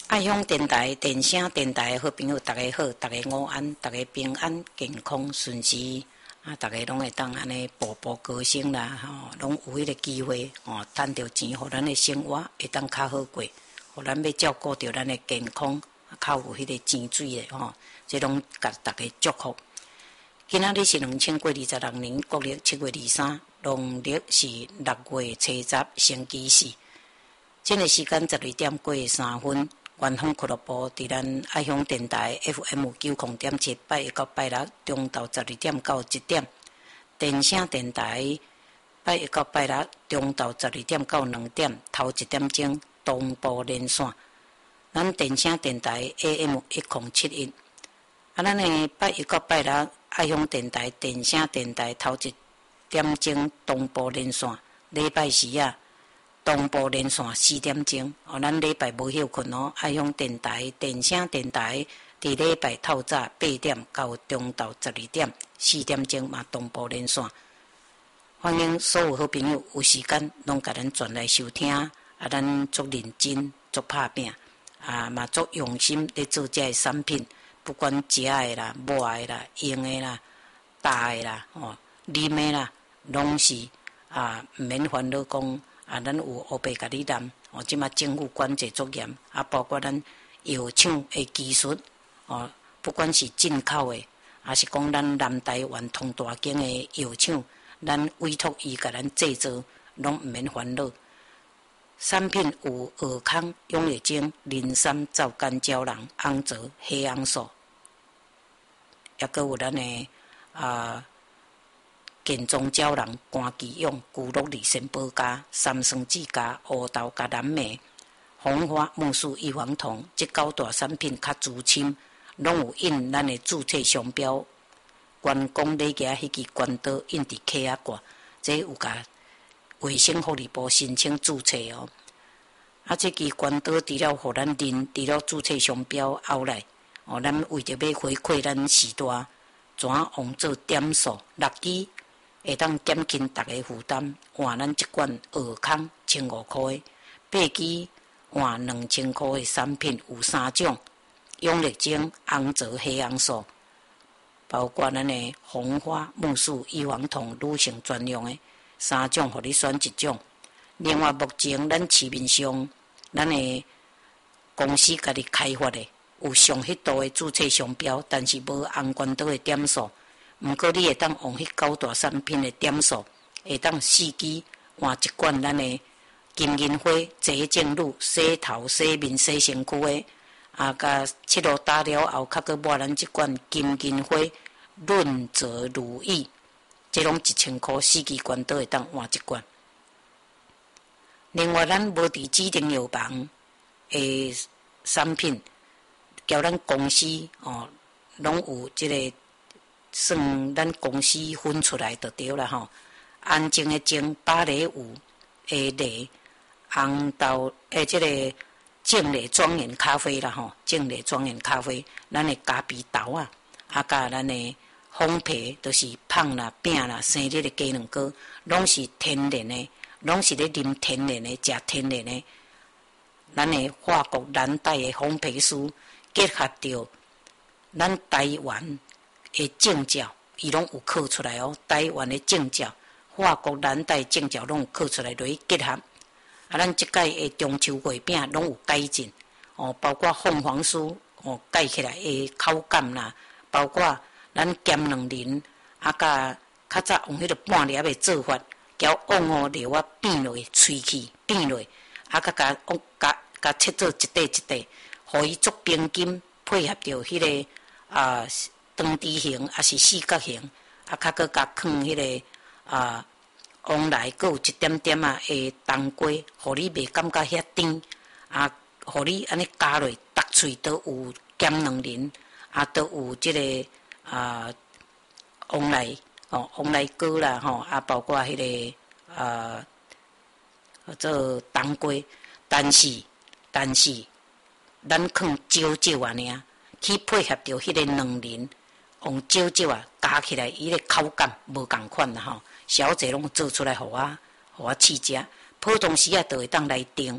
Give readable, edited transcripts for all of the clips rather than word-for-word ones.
爱乡电台、电声电台的好朋友，大家好，大家午安，大家平安、健康、顺时啊，大家拢会当安尼步步高升啦，拢有迄个机会赚到钱，互咱的生活会当较好过，互咱要照顾到咱的健康，较有迄个钱水的这拢甲大家祝福。今仔日是2026年国历7月23，农历是6月初10，星期四。这个时间12点过3分。元丰俱乐部伫咱爱乡电台 FM 90.7，拜一到拜六中昼12点到1点；电声电台拜一到拜六中昼12点到2点，头1点钟同步连线。咱电声电台 AM 1071，咱的拜一到拜六爱乡电台电声电台头1点钟同步连线，礼拜四啊。同步连线4点钟，咱礼拜无休困爱乡电台、电声电台，伫礼拜透早8点到中昼12点4点钟嘛同步连线。欢迎所有好朋友有时间拢甲咱转来收听，咱足认真、足拍拼，嘛足用心咧做这个产品，不管食的啦、抹的啦、用的啦、搭的啦、啉的啦，拢是毋免烦恼讲。咱有乌白甲你揽，即马政府管制足严，包括咱药厂的技术，不管是进口的，还是讲咱南台湾通大间的药厂，咱委托伊甲咱制作，拢毋免烦恼。产品有尔康、永乐精、磷酸皂苷胶囊、红泽、黑红素，也阁有咱的健壮胶囊、肝肌用、骨碌利肾保加、三酸酯加、乌豆加蓝莓、红花木素异黄酮，这9大产品较资深，拢有印咱的注册商标。员工咧个迄支关刀印伫脚仔挂，这有甲卫生福利部申请注册这支关刀除了互咱认，除了注册商标后来，咱为着要回馈咱时代，怎往做点数6支。会当减轻大家负担，换咱一罐尔康1500块，8支换2000块的产品有3种：永乐精、红泽、黑红素，包括咱的红花木素异黄酮女性专用的3种，互你选一种。另外，目前咱市面上咱的公司家己开发的有上迄度的注册商标，但是无红关刀的点数。毋过，你会当用迄9大产品的点数，会当4支换一罐咱的金银花洁净露，洗头、洗面、洗身躯的。甲7路打了后，较阁抹咱一罐金银花润泽乳液，这拢1000块，4支罐都会当换一罐。另外，咱无伫指定药房的产品，交咱公司拢有这个。算咱公司分出来就对了安静的静，芭蕾舞的蕾，红豆这个净蕾庄园咖啡啦净蕾庄园咖啡，咱的咖啡豆甲咱的烘焙，都是胖啦、饼啦、生日的鸡卵糕，拢是天然的，拢是咧啉天然的、食天然的。咱的法国蓝带的烘焙师结合着咱台湾。的证照，伊拢有刻出来台湾的证照、法国蓝带证照拢有刻出来，落去结合。咱即届的中秋月饼拢有改进包括凤凰酥改起来的口感啦，包括咱咸卵仁甲较早用迄个半粒的做法，交往料变落喙齿变落，甲切做一块一块，互伊足平均，配合着迄个长枝形还是四角形，较搁甲放迄个往内，搁有一点点的冬瓜，互你袂感觉遐甜互你安尼加落，逐喙都有咸卵仁，都有即个往内糕啦包括迄个做冬瓜，但是咱放少少尔，去配合着迄个卵仁。用少少加起来，伊个口感无共款啦小姐拢做出来，互我试食。普通时就会当来订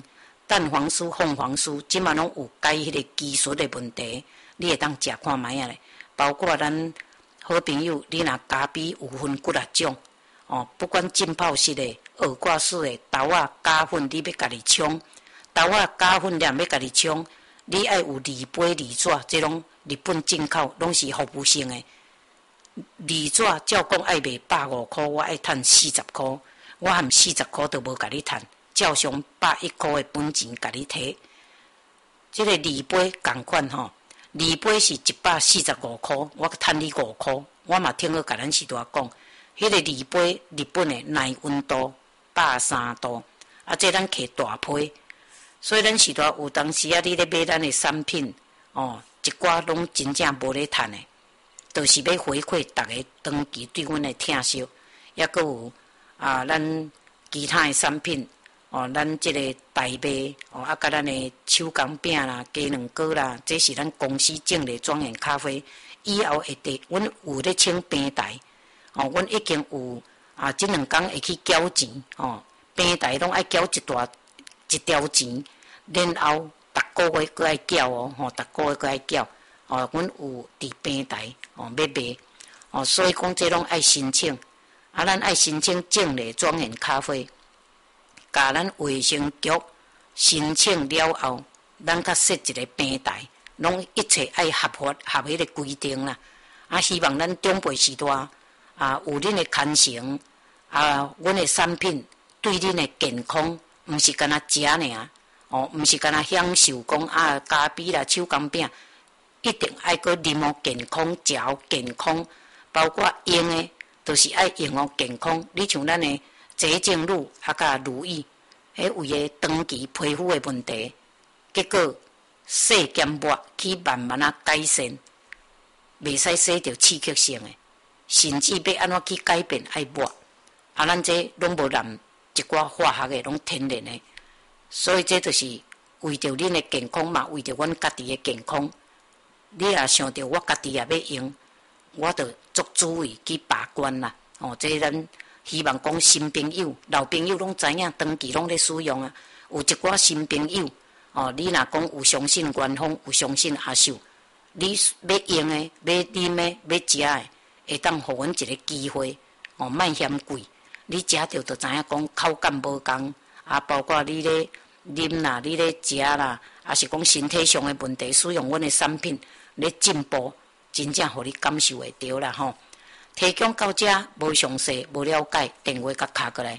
蛋黄酥、凤凰酥，即嘛拢有解迄个技术的问题，你会当食看卖啊咧。包括咱好朋友，你若咖啡有分几啊种哦，不管浸泡式的、二挂式的、豆仔加粉，你要家己冲；豆仔加粉量要家己冲，你爱有利杯、利纸，这拢日本进口，拢是服务性的。利纸照讲爱卖150块，我爱趁40块，我含40块都无甲你趁。照常101块的本钱甲你摕，这个利杯共款吼，利杯是145块，我趁你5块。我嘛听过甲咱时大讲，迄个利杯日本的耐温度103度，啊，这咱摕大批，所以咱时大有当时啊，你咧买咱的产品哦，一寡拢真正无咧趁的，就是要回馈大家长期对阮的疼惜，也阁有咱其他的产品。哦，咱即个大麦哦，啊，甲咱的手工饼啦、鸡卵糕啦，这是咱公司种的庄园咖啡。以后会得，阮有咧请平台，哦，阮已经有这2天会去缴钱，哦，平台拢爱缴一条钱，然后逐个月搁爱缴哦，吼，逐个月搁爱缴，哦，阮有伫平台哦要卖，哦，所以讲这拢爱申请，咱爱申请种的庄园咖啡。甲咱卫生局申请了后，咱甲设一个平台，拢一切爱合法合迄个规定啦。希望咱长辈时代有恁的牵成阮的产品对恁的健康，毋是干那食尔哦，毋是干那享受讲咖啡啦、手工饼，一定爱搁啉哦健康、食哦健康，包括用的，都是爱用哦健康。你像咱的。洁净乳甲乳液，迄为个长期皮肤的问题，结果洗减抹去慢慢改善，袂使洗着刺激性的，甚至要安怎去改变爱抹，咱这拢无染一寡化学的，拢天然的，所以这就是为着恁的健康嘛，为着阮家己的健康。你若想着我家己也要用，我着足注意去把关啦。哦，这咱。希望讲新朋友、老朋友拢知影，长期拢咧使用啊。有一寡新朋友哦，你若讲有相信官方，有相信阿秀，你要用的、要啉的、要食的，会当互阮一个机会哦，莫嫌贵。你食着就知影讲口感无共包括你咧啉啦、你咧食啦，是讲身体上的问题，使用阮的产品咧进步，真正互你感受会到啦吼。提供到这无详细、无了解，电话甲敲过来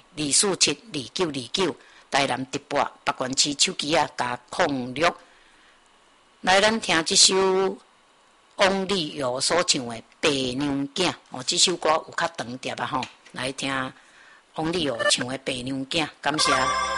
2472929，台南直播北关市手机加06。来，咱听这首王力友所唱的《白娘子》哦，这首歌有较长点吼。来听王力友唱的《白娘子》，感谢。